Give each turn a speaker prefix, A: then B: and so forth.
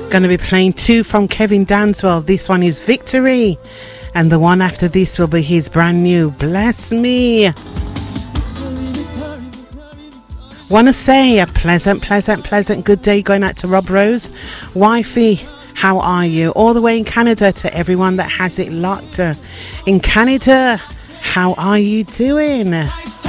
A: Gonna be playing two from Kevin Danswell. This one is Victory, and the one after this will be his brand new Bless Me. Want to say a pleasant good day going out to Rob Rose. Wifey, how are you? All the way in Canada, to everyone that has it locked in Canada. How are you doing?